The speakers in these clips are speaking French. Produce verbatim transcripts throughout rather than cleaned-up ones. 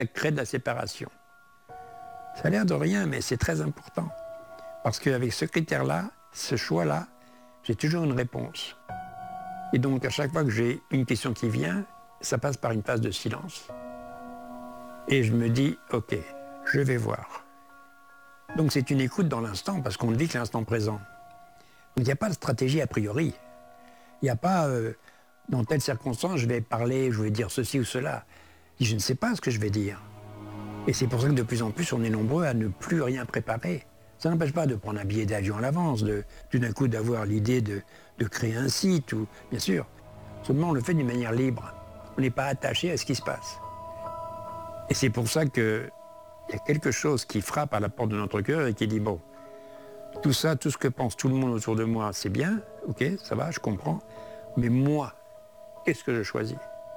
crée de la séparation. Ça a l'air de rien, mais c'est très important. Parce qu'avec ce critère-là, ce choix-là, j'ai toujours une réponse. Et donc, à chaque fois que j'ai une question qui vient, ça passe par une phase de silence. Et je me dis, OK, je vais voir. Donc, c'est une écoute dans l'instant, parce qu'on ne vit que l'instant présent. Donc, il n'y a pas de stratégie a priori. Il n'y a pas, euh, dans telle circonstance, je vais parler, je vais dire ceci ou cela. Je ne sais pas ce que je vais dire. Et c'est pour ça que de plus en plus, on est nombreux à ne plus rien préparer. Ça n'empêche pas de prendre un billet d'avion à l'avance, de tout d'un coup d'avoir l'idée de, de créer un site, ou bien sûr. Seulement, on le fait d'une manière libre. On n'est pas attaché à ce qui se passe. Et c'est pour ça qu'il y a quelque chose qui frappe à la porte de notre cœur et qui dit, bon, tout ça, tout ce que pense tout le monde autour de moi, c'est bien, ok, ça va, je comprends. Mais moi, qu'est-ce que je choisis?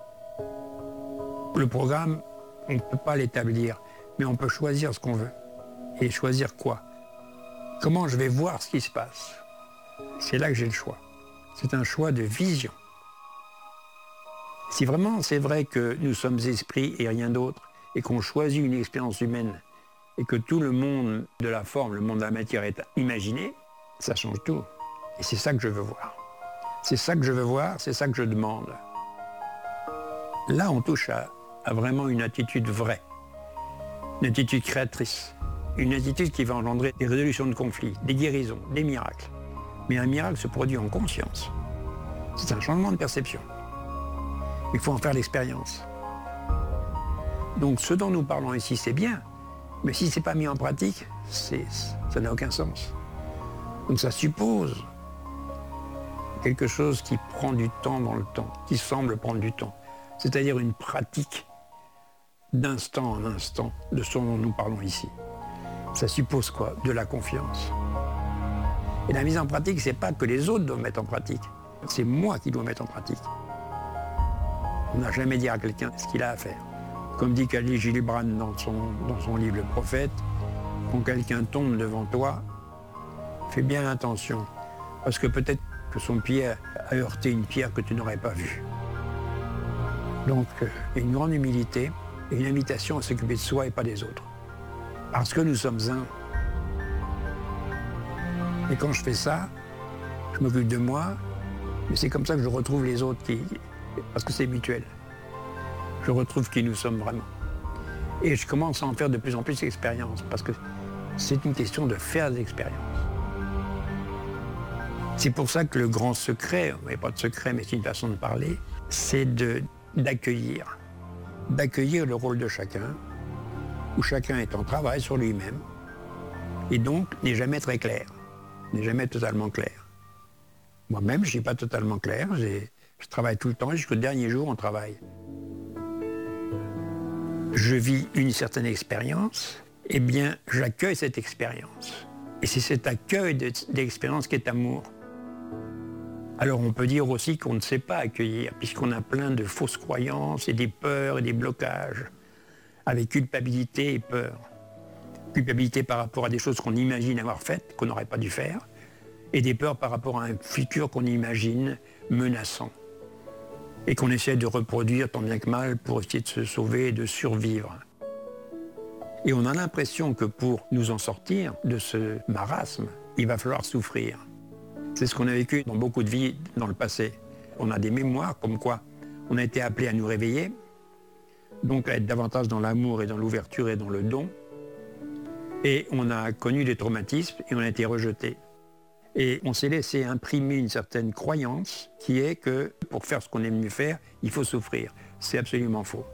Le programme, on ne peut pas l'établir, mais on peut choisir ce qu'on veut. Et choisir quoi? Comment je vais voir ce qui se passe? C'est là que j'ai le choix. C'est un choix de vision. Si vraiment c'est vrai que nous sommes esprits et rien d'autre, et qu'on choisit une expérience humaine, et que tout le monde de la forme, le monde de la matière est imaginé, ça change tout. Et c'est ça que je veux voir. C'est ça que je veux voir, c'est ça que je demande. Là, on touche à, à vraiment une attitude vraie, une attitude créatrice, une attitude qui va engendrer des résolutions de conflits, des guérisons, des miracles. Mais un miracle se produit en conscience. C'est un changement de perception. Il faut en faire l'expérience. Donc ce dont nous parlons ici, c'est bien, mais si ce n'est pas mis en pratique, c'est, ça n'a aucun sens. Donc ça suppose quelque chose qui prend du temps dans le temps, qui semble prendre du temps. C'est-à-dire une pratique d'instant en instant de ce dont nous parlons ici. Ça suppose quoi? De la confiance. Et la mise en pratique, c'est pas que les autres doivent mettre en pratique. C'est moi qui dois mettre en pratique. On n'a jamais dit à quelqu'un ce qu'il a à faire. Comme dit Khalil Gibran dans son, dans son livre Le Prophète, quand quelqu'un tombe devant toi, fais bien attention. Parce que peut-être que son pied a heurté une pierre que tu n'aurais pas vue. Donc, une grande humilité et une invitation à s'occuper de soi et pas des autres. Parce que nous sommes un. Et quand je fais ça, je m'occupe de moi, mais c'est comme ça que je retrouve les autres, qui, parce que c'est mutuel. Je retrouve qui nous sommes vraiment. Et je commence à en faire de plus en plus d'expériences, parce que c'est une question de faire des expériences. C'est pour ça que le grand secret, mais pas de secret, mais c'est une façon de parler, c'est de, d'accueillir. D'accueillir le rôle de chacun, où chacun est en travail sur lui-même, et donc n'est jamais très clair, n'est jamais totalement clair. Moi-même, je ne suis pas totalement clair, j'ai, je travaille tout le temps, jusqu'au dernier jour, on travaille. Je vis une certaine expérience, eh bien, j'accueille cette expérience. Et c'est cet accueil de, de l'expérience qui est amour. Alors on peut dire aussi qu'on ne sait pas accueillir, puisqu'on a plein de fausses croyances et des peurs et des blocages, avec culpabilité et peur. Culpabilité par rapport à des choses qu'on imagine avoir faites, qu'on n'aurait pas dû faire, et des peurs par rapport à un futur qu'on imagine menaçant, et qu'on essaie de reproduire tant bien que mal pour essayer de se sauver et de survivre. Et on a l'impression que pour nous en sortir de ce marasme, il va falloir souffrir. C'est ce qu'on a vécu dans beaucoup de vies dans le passé. On a des mémoires comme quoi on a été appelé à nous réveiller, donc à être davantage dans l'amour et dans l'ouverture et dans le don. Et on a connu des traumatismes et on a été rejeté. Et on s'est laissé imprimer une certaine croyance qui est que pour faire ce qu'on aime mieux faire, il faut souffrir. C'est absolument faux.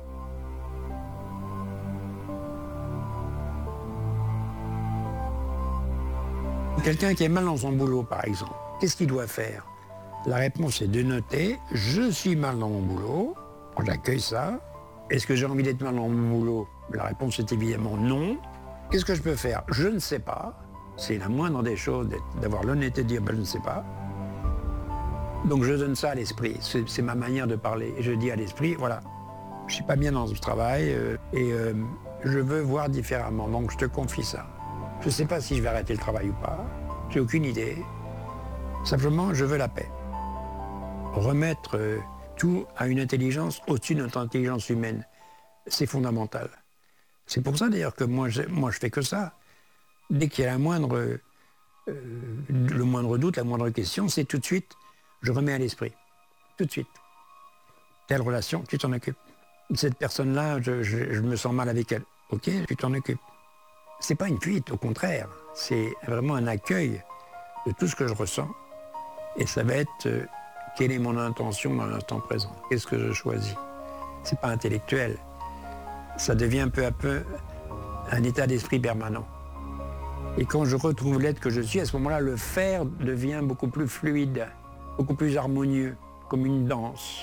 Quelqu'un qui est mal dans son boulot, par exemple, qu'est-ce qu'il doit faire? La réponse est de noter « je suis mal dans mon boulot », j'accueille ça. Est-ce que j'ai envie d'être mal dans mon boulot? La réponse est évidemment non. Qu'est-ce que je peux faire? Je ne sais pas. C'est la moindre des choses d'avoir l'honnêteté de dire ben, « je ne sais pas ». Donc je donne ça à l'esprit, c'est ma manière de parler. Et je dis à l'esprit, voilà, je ne suis pas bien dans ce travail euh, et euh, je veux voir différemment, donc je te confie ça. Je ne sais pas si je vais arrêter le travail ou pas, j'ai aucune idée. Simplement, je veux la paix. Remettre euh, tout à une intelligence au-dessus de notre intelligence humaine. c'est fondamental. C'est pour ça d'ailleurs que moi je, moi je fais que ça. Dès qu'il y a la moindre, euh, le moindre doute, la moindre question, c'est tout de suite, je remets à l'esprit. Tout de suite. Telle relation, tu t'en occupes. Cette personne-là, je, je, je me sens mal avec elle. Ok, tu t'en occupes. C'est pas une fuite, au contraire. C'est vraiment un accueil de tout ce que je ressens. Et ça va être, euh, quelle est mon intention dans l'instant présent? Qu'est-ce que je choisis? C'est pas intellectuel. Ça devient peu à peu un état d'esprit permanent. Et quand je retrouve l'être que je suis, à ce moment-là, le faire devient beaucoup plus fluide, beaucoup plus harmonieux, comme une danse.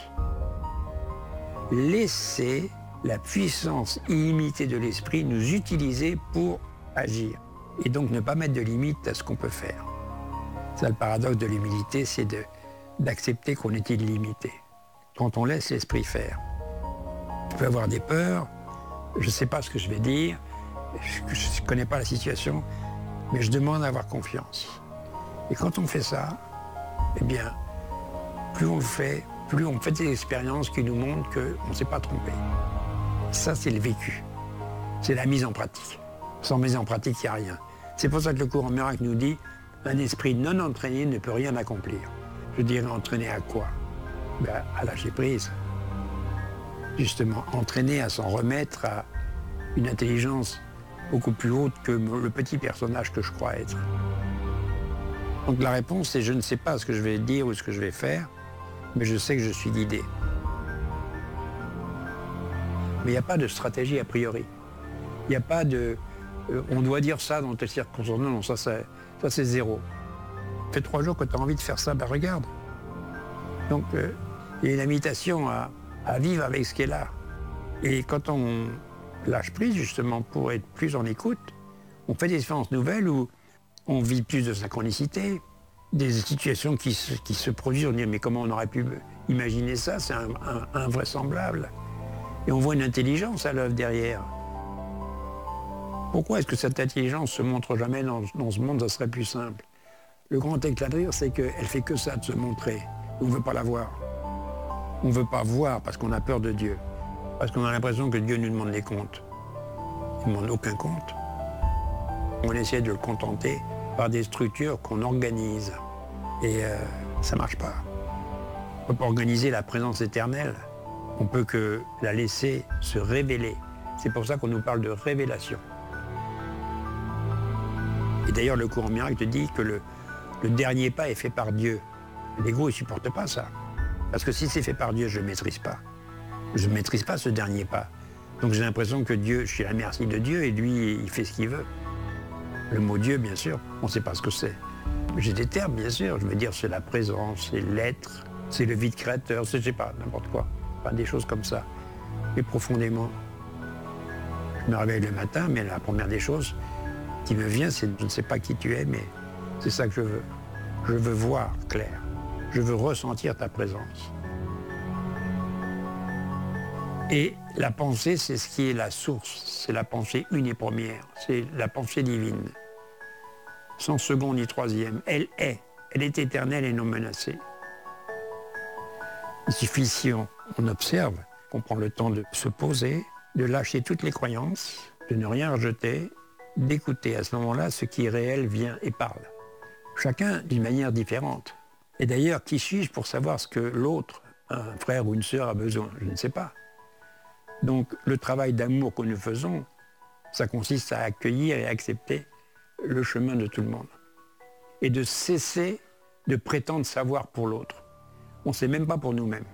Laisser la puissance illimitée de l'esprit nous utiliser pour agir. Et donc ne pas mettre de limite à ce qu'on peut faire. Ça, le paradoxe de l'humilité, c'est de, d'accepter qu'on est illimité. Quand on laisse l'esprit faire. Je peux avoir des peurs, je ne sais pas ce que je vais dire, je ne connais pas la situation, mais je demande à avoir confiance. Et quand on fait ça, eh bien, plus on le fait, plus on fait des expériences qui nous montrent qu'on ne s'est pas trompé. Ça, c'est le vécu. C'est la mise en pratique. Sans mise en pratique, il n'y a rien. C'est pour ça que le courant miracle nous dit un esprit non entraîné ne peut rien accomplir. Je dirais entraîné à quoi? Ben, à lâcher prise. Justement, entraîné à s'en remettre à une intelligence beaucoup plus haute que le petit personnage que je crois être. Donc la réponse, c'est je ne sais pas ce que je vais dire ou ce que je vais faire, mais je sais que je suis guidé. Mais il n'y a pas de stratégie a priori. Il n'y a pas de... Euh, on doit dire ça dans telle circonstance. Non, non, ça c'est, ça c'est zéro. Ça fait trois jours que tu as envie de faire ça, ben regarde. Donc euh, il y a une invitation à, à vivre avec ce qui est là. Et quand on lâche prise, justement, pour être plus en écoute, on fait des expériences nouvelles où on vit plus de synchronicité, des situations qui se, qui se produisent, on dit mais comment on aurait pu imaginer ça, c'est un, un, invraisemblable. Et on voit une intelligence à l'œuvre derrière. Pourquoi est-ce que cette intelligence se montre jamais dans, dans ce monde? Ça serait plus simple. Le grand éclat de rire, c'est qu'elle fait que ça, de se montrer. On ne veut pas la voir. On ne veut pas voir parce qu'on a peur de Dieu. Parce qu'on a l'impression que Dieu nous demande des comptes. Il ne demande aucun compte. On essaie de le contenter par des structures qu'on organise. Et euh, ça ne marche pas. On ne peut pas organiser la présence éternelle. On peut que la laisser se révéler. C'est pour ça qu'on nous parle de révélation. Et d'ailleurs, le courant miracle te dit que le, le dernier pas est fait par Dieu. L'ego, il ne supporte pas ça. Parce que si c'est fait par Dieu, je ne maîtrise pas. Je ne maîtrise pas ce dernier pas. Donc j'ai l'impression que Dieu, je suis à la merci de Dieu et lui, il fait ce qu'il veut. Le mot Dieu, bien sûr, on ne sait pas ce que c'est. J'ai des termes, bien sûr. Je veux dire, c'est la présence, c'est l'être, c'est le vide créateur, c'est, je sais pas, n'importe quoi. Enfin, des choses comme ça. Et profondément, je me réveille le matin, mais la première des choses qui me vient, c'est je ne sais pas qui tu es, mais c'est ça que je veux. Je veux voir clair. Je veux ressentir ta présence. Et la pensée, c'est ce qui est la source. C'est la pensée une et première. C'est la pensée divine. Sans second ni troisième. Elle est. Elle est éternelle et non menacée. Il suffit, si on, on observe, qu'on prend le temps de se poser, de lâcher toutes les croyances, de ne rien rejeter, d'écouter à ce moment-là ce qui est réel vient et parle. Chacun d'une manière différente. Et d'ailleurs, qui suis-je pour savoir ce que l'autre, un frère ou une sœur, a besoin? Je ne sais pas. Donc le travail d'amour que nous faisons, ça consiste à accueillir et accepter le chemin de tout le monde. Et de cesser de prétendre savoir pour l'autre. On ne sait même pas pour nous-mêmes.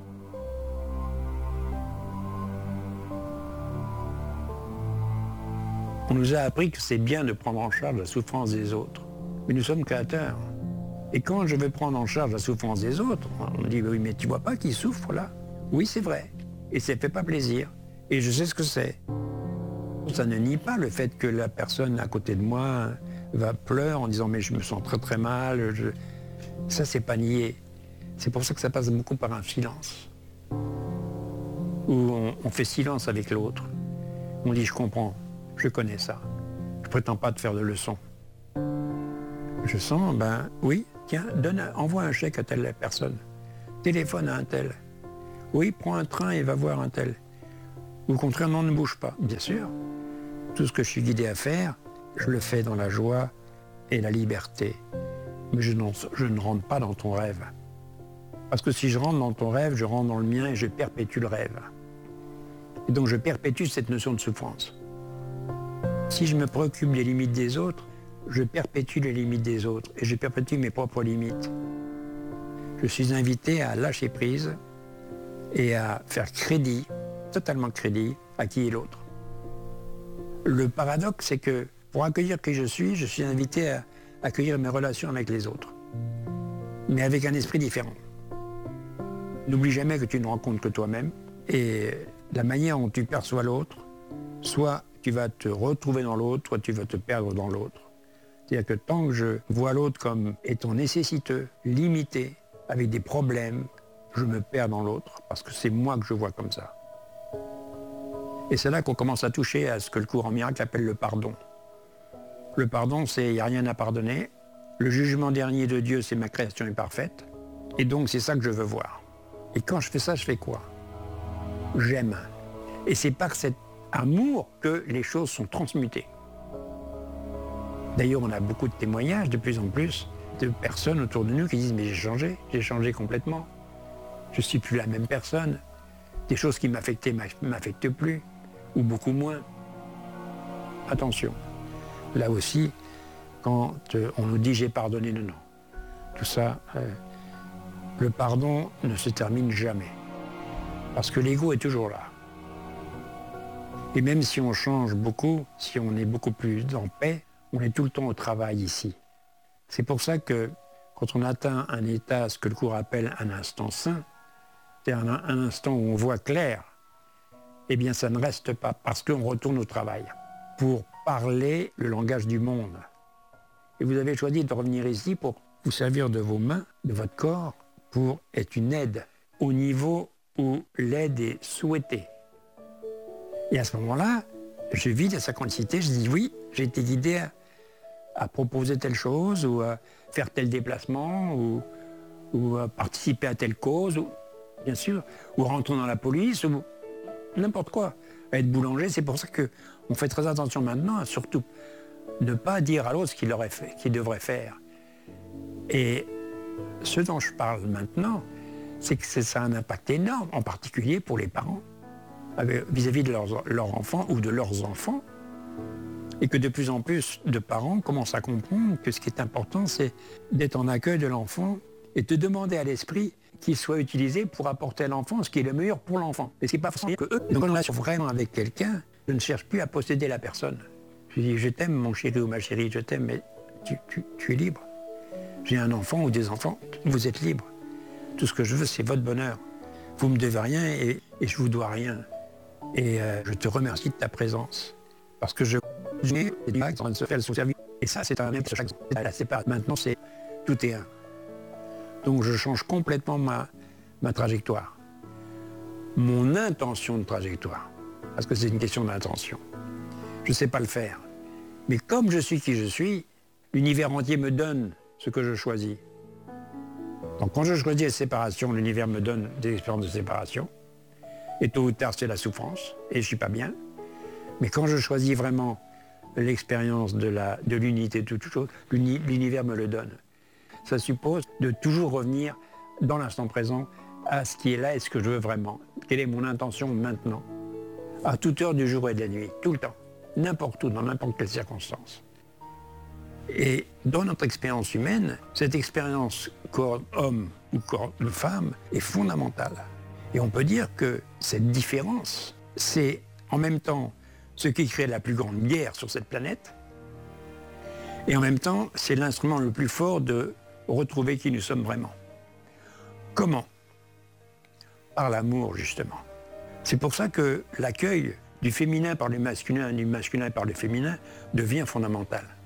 On nous a appris que c'est bien de prendre en charge la souffrance des autres. Mais nous sommes créateurs. Et quand je veux prendre en charge la souffrance des autres, on me dit, oui, mais tu vois pas qu'ils souffrent là? Oui, c'est vrai. Et ça ne fait pas plaisir. Et je sais ce que c'est. Ça ne nie pas le fait que la personne à côté de moi va pleurer en disant, mais je me sens très très mal. Je... Ça, c'est pas nié. C'est pour ça que ça passe beaucoup par un silence. Où on, on fait silence avec l'autre. On dit, je comprends, je connais ça. Je prétends pas te faire de leçons. Je sens, ben oui, tiens, donne, envoie un chèque à telle personne. Téléphone à un tel. Oui, prends un train et va voir un tel. Ou au contraire, non, ne bouge pas. Bien sûr, tout ce que je suis guidé à faire, je le fais dans la joie et la liberté. Mais je, je ne rentre pas dans ton rêve. Parce que si je rentre dans ton rêve, je rentre dans le mien et je perpétue le rêve. Et donc je perpétue cette notion de souffrance. Si je me préoccupe des limites des autres, je perpétue les limites des autres et je perpétue mes propres limites. Je suis invité à lâcher prise et à faire crédit, totalement crédit, à qui est l'autre. Le paradoxe, c'est que pour accueillir qui je suis, je suis invité à accueillir mes relations avec les autres, mais avec un esprit différent. N'oublie jamais que tu ne rencontres que toi-même et la manière dont tu perçois l'autre, soit tu vas te retrouver dans l'autre, soit tu vas te perdre dans l'autre. C'est-à-dire que tant que je vois l'autre comme étant nécessiteux, limité, avec des problèmes, je me perds dans l'autre, parce que c'est moi que je vois comme ça. Et c'est là qu'on commence à toucher à ce que le courant miracle appelle le pardon. Le pardon, c'est il n'y a rien à pardonner. Le jugement dernier de Dieu, c'est ma création imparfaite. Et donc, c'est ça que je veux voir. Et quand je fais ça, je fais quoi? J'aime. Et c'est par cet amour que les choses sont transmutées. D'ailleurs, on a beaucoup de témoignages, de plus en plus, de personnes autour de nous qui disent « mais j'ai changé, j'ai changé complètement. Je ne suis plus la même personne. Des choses qui m'affectaient ne m'affectent plus, ou beaucoup moins. » Attention. Là aussi, quand euh, on nous dit « j'ai pardonné », non, non. Tout ça, euh, le pardon ne se termine jamais. Parce que l'ego est toujours là. Et même si on change beaucoup, si on est beaucoup plus en paix, on est tout le temps au travail ici. C'est pour ça que quand on atteint un état, ce que le cours appelle un instant sain, c'est un, un instant où on voit clair, eh bien ça ne reste pas parce qu'on retourne au travail pour parler le langage du monde. Et vous avez choisi de revenir ici pour vous servir de vos mains, de votre corps, pour être une aide au niveau où l'aide est souhaitée. Et à ce moment-là, je vis de sa quantité, je dis oui, j'ai été guidé à, à proposer telle chose, ou à faire tel déplacement, ou, ou à participer à telle cause, ou, bien sûr, ou rentrer dans la police, ou n'importe quoi. Être boulanger, c'est pour ça qu'on fait très attention maintenant à surtout ne pas dire à l'autre ce qu'il aurait fait, qu'il devrait faire. Et ce dont je parle maintenant, c'est que ça a un impact énorme, en particulier pour les parents, vis-à-vis de leurs, leurs enfants ou de leurs enfants, et que de plus en plus de parents commencent à comprendre que ce qui est important, c'est d'être en accueil de l'enfant et de demander à l'esprit qu'il soit utilisé pour apporter à l'enfant ce qui est le meilleur pour l'enfant. Et c'est pas forcément que eux, donc on est vraiment avec quelqu'un, je ne cherche plus à posséder la personne. Je dis, je t'aime mon chéri ou ma chérie, je t'aime, mais tu, tu, tu es libre. J'ai un enfant ou des enfants, vous êtes libre. Tout ce que je veux, c'est votre bonheur. Vous me devez rien et, et je vous dois rien. Et euh, je te remercie de ta présence. Parce que je j'ai des actes en train de se faire son service. Et ça, c'est un même chaque c'est pas. Maintenant, c'est tout est un. Donc je change complètement ma, ma trajectoire. Mon intention de trajectoire. Parce que c'est une question d'intention. Je ne sais pas le faire. Mais comme je suis qui je suis, l'univers entier me donne ce que je choisis. Donc quand je choisis la séparation, l'univers me donne des expériences de séparation. Et tôt ou tard, c'est la souffrance, et je ne suis pas bien. Mais quand je choisis vraiment l'expérience de, la, de l'unité de toute chose, l'univers me le donne. Ça suppose de toujours revenir dans l'instant présent à ce qui est là et ce que je veux vraiment. Quelle est mon intention maintenant? À toute heure du jour et de la nuit, tout le temps, n'importe où, dans n'importe quelle circonstance. Et dans notre expérience humaine, cette expérience corps homme ou corps de femme est fondamentale. Et on peut dire que cette différence, c'est en même temps ce qui crée la plus grande guerre sur cette planète, et en même temps, c'est l'instrument le plus fort de retrouver qui nous sommes vraiment. Comment? Par l'amour, justement. C'est pour ça que l'accueil du féminin par le masculin et du masculin par le féminin devient fondamental.